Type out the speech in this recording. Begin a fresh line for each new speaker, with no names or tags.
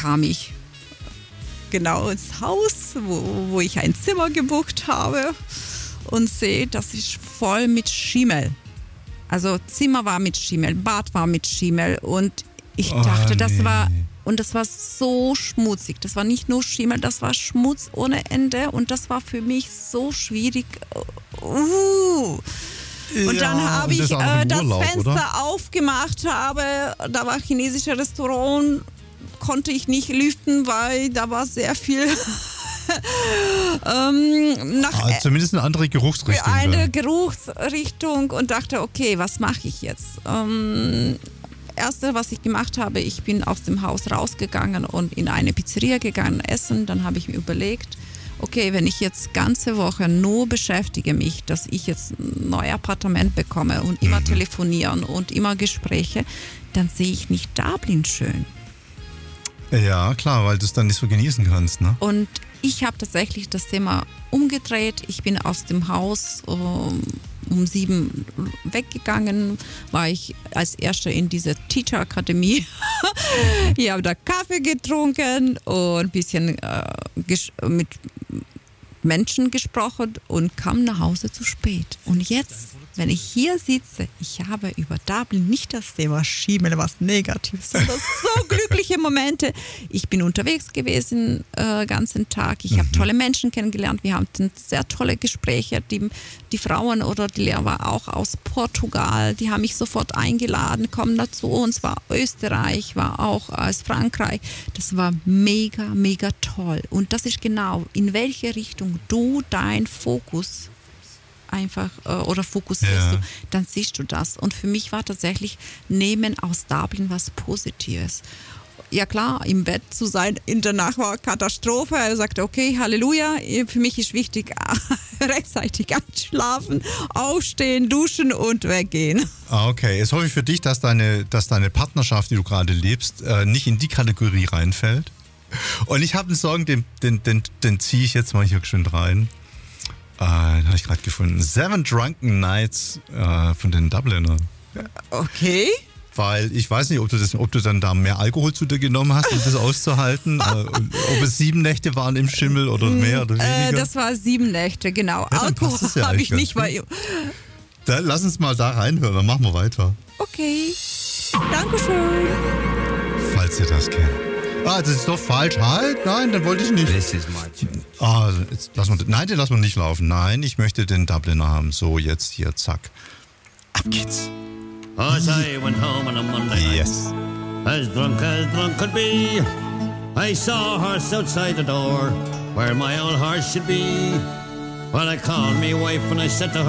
kam ich genau ins Haus, wo ich ein Zimmer gebucht habe und sehe, das ist voll mit Schimmel. Also Zimmer war mit Schimmel, Bad war mit Schimmel und ich dachte, das war so schmutzig. Das war nicht nur Schimmel, das war Schmutz ohne Ende und das war für mich so schwierig. Und dann habe ich das Fenster aufgemacht, da war chinesisches Restaurant, konnte ich nicht lüften, weil da war sehr viel
zumindest eine andere Geruchsrichtung.
Eine Geruchsrichtung und dachte, okay, was mache ich jetzt? Erste, was ich gemacht habe, ich bin aus dem Haus rausgegangen und in eine Pizzeria gegangen essen. Dann habe ich mir überlegt, okay, wenn ich jetzt ganze Woche nur beschäftige mich, dass ich jetzt ein neues Appartement bekomme und immer telefonieren und immer Gespräche, dann sehe ich nicht Dublin schön.
Ja, klar, weil du es dann nicht so genießen kannst, ne?
Und ich habe tatsächlich das Thema umgedreht. Ich bin aus dem Haus um 7 weggegangen, war ich als Erster in dieser Teacher-Akademie. Ich habe da Kaffee getrunken und ein bisschen mit Menschen gesprochen und kam nach Hause zu spät. Und jetzt, wenn ich hier sitze, ich habe über Dublin nicht das Thema Schimmel, was Negatives, sondern so glückliche Momente. Ich bin unterwegs gewesen den ganzen Tag. Ich habe tolle Menschen kennengelernt. Wir hatten sehr tolle Gespräche. Die Frauen oder die Lehrer waren auch aus Portugal. Die haben mich sofort eingeladen, kommen dazu. Und zwar Österreich, war auch aus Frankreich. Das war mega, mega toll. Und das ist genau, in welche Richtung du dein Fokus einfach oder fokussierst du, dann siehst du das. Und für mich war tatsächlich Nehmen aus Dublin was Positives. Ja klar, im Bett zu sein, in der Nacht war Katastrophe. Er sagte, okay, Halleluja, für mich ist wichtig, rechtzeitig einschlafen, aufstehen, duschen und weggehen.
Okay, jetzt hoffe ich für dich, dass deine Partnerschaft, die du gerade lebst, nicht in die Kategorie reinfällt. Und ich habe einen Song, den ziehe ich jetzt mal hier schön rein. Den habe ich gerade gefunden. 7 Drunken Nights von den Dublinern.
Okay.
Weil ich weiß nicht, ob du dann da mehr Alkohol zu dir genommen hast, um das auszuhalten. Ob es 7 Nächte waren im Schimmel oder mehr oder weniger.
Das war 7 Nächte, genau.
Ja,
Alkohol
ja
habe ich nicht.
Dann lass uns mal da reinhören, dann machen wir weiter.
Okay. Dankeschön.
Falls ihr das kennt. Das ist doch falsch. Halt, nein, dann wollte ich nicht.
This is my church.
Den lassen wir nicht laufen. Nein, ich möchte den Dubliner haben. So, jetzt hier, zack. Ab geht's.
As I went home on a Monday night,
Yes.
as drunk could be, I saw a horse outside the door, where my old horse should be. Well, I called me wife and I said to her,